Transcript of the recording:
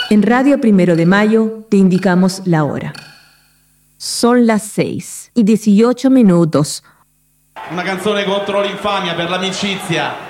En Radio Primero de Mayo te indicamos la hora. Son las 6:18. Una canzone contro l'infamia, per l'amicizia.